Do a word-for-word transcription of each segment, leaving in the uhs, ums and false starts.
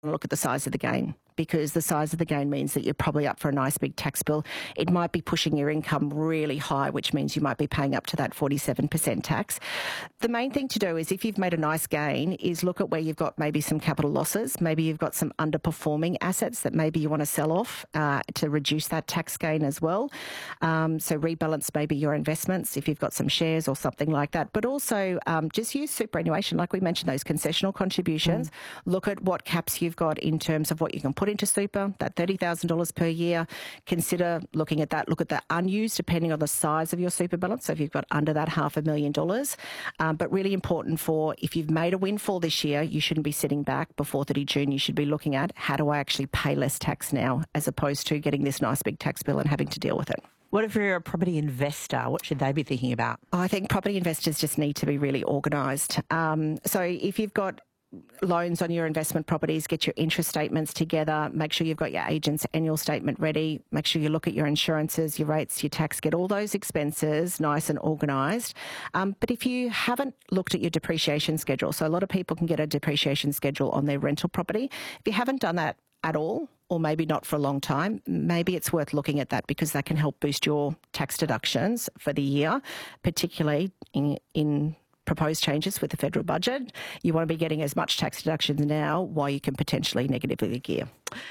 look at the size of the gain, because the size of the gain means that you're probably up for a nice big tax bill. It might be pushing your income really high, which means you might be paying up to that forty-seven percent tax. The main thing to do is, if you've made a nice gain, is look at where you've got maybe some capital losses. Maybe you've got some underperforming assets that maybe you want to sell off uh, to reduce that tax gain as well. Um, so rebalance maybe your investments if you've got some shares or something like that. But also um, just use superannuation, like we mentioned, those concessional contributions. Mm. Look at what caps you've got in terms of what you can put into super, that thirty thousand dollars per year. Consider looking at that. Look at the unused, depending on the size of your super balance. So if you've got under that half a million dollars. Um, but really important for, if you've made a windfall this year, you shouldn't be sitting back before thirty June. You should be looking at, how do I actually pay less tax now, as opposed to getting this nice big tax bill and having to deal with it. What if you're a property investor? What should they be thinking about? I think property investors just need to be really organised. Um, so if you've got loans on your investment properties, get your interest statements together, make sure you've got your agent's annual statement ready, make sure you look at your insurances, your rates, your tax, get all those expenses nice and organised. Um, but if you haven't looked at your depreciation schedule, so a lot of people can get a depreciation schedule on their rental property. If you haven't done that at all, or maybe not for a long time, maybe it's worth looking at that, because that can help boost your tax deductions for the year, particularly in, in proposed changes with the federal budget. You want to be getting as much tax deductions now while you can potentially negatively gear.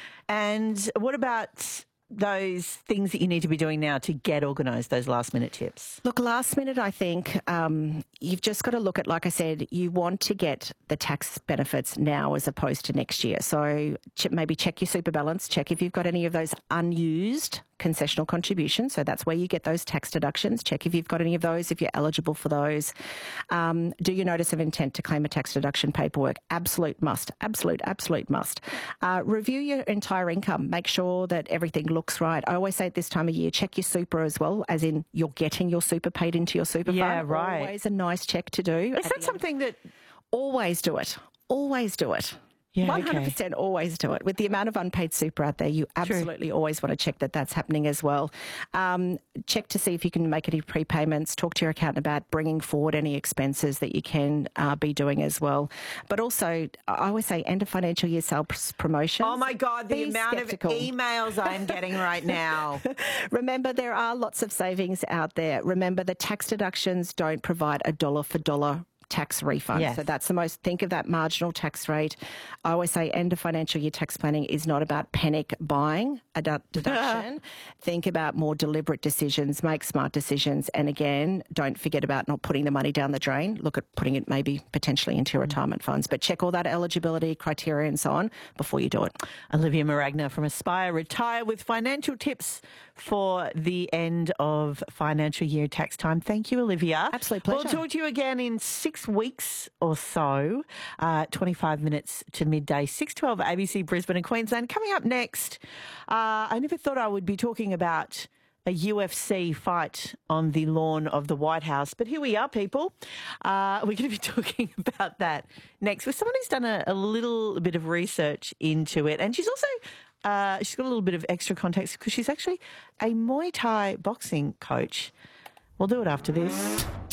And what about those things that you need to be doing now to get organised, those last minute tips? Look, last minute, I think um, you've just got to look at, like I said, you want to get the tax benefits now as opposed to next year. So ch- maybe check your super balance, check if you've got any of those unused concessional contributions. So that's where you get those tax deductions. Check if you've got any of those, if you're eligible for those. Um, do your notice of intent to claim a tax deduction paperwork. Absolute must. Absolute, absolute must. Uh, review your entire income. Make sure that everything looks right. I always say at this time of year, check your super as well, as in you're getting your super paid into your super yeah, fund. Yeah, right. Always a nice check to do. Is that something that... Always do it. Always do it. Yeah, one hundred percent okay. Always do it. With the amount of unpaid super out there, you absolutely True. Always want to check that that's happening as well. Um, check to see if you can make any prepayments. Talk to your accountant about bringing forward any expenses that you can uh, be doing as well. But also, I always say, end of financial year sales promotions. Oh my God, the Be amount skeptical. of emails I'm getting right now. Remember, there are lots of savings out there. Remember, the tax deductions don't provide a dollar for dollar tax refund. Yes. So that's the most, think of that marginal tax rate. I always say end of financial year tax planning is not about panic buying a du- deduction. Think about more deliberate decisions, make smart decisions. And again, don't forget about not putting the money down the drain. Look at putting it maybe potentially into your retirement funds, but check all that eligibility criteria and so on before you do it. Olivia Maragna from Aspire Retire with financial tips for the end of financial year tax time. Thank you, Olivia. Absolute pleasure. We'll talk to you again in six weeks or so, uh, twenty-five minutes to midday, six twelve A B C Brisbane and Queensland. Coming up next, uh, I never thought I would be talking about a U F C fight on the lawn of the White House, but here we are, people. Uh, we're going to be talking about that next with someone who's done a, a little bit of research into it, and she's also uh, she's got a little bit of extra context because she's actually a Muay Thai boxing coach. We'll do it after this.